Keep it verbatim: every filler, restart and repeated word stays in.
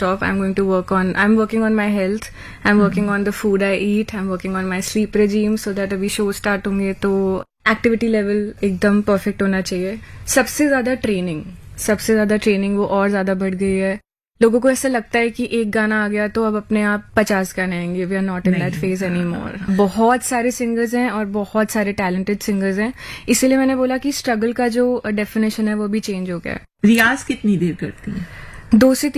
stop. I'm going to work on, I'm working on my health. I'm working on the food I eat. I'm working on my sleep regime so that अभी show start होंगे तो activity level एकदम perfect होना चाहिए. सबसे ज्यादा training सबसे ज्यादा ट्रेनिंग वो और ज्यादा बढ़ गई है. लोगों को ऐसा लगता है कि एक गाना आ गया तो अब अपने आप पचास गाने आएंगे. We are not in that phase any more. बहुत सारे सिंगर्स हैं और बहुत सारे टैलेंटेड सिंगर्स हैं. इसीलिए मैंने बोला कि स्ट्रगल का जो डेफिनेशन है वो भी चेंज हो गया है. रियाज कितनी देर करती है? दो से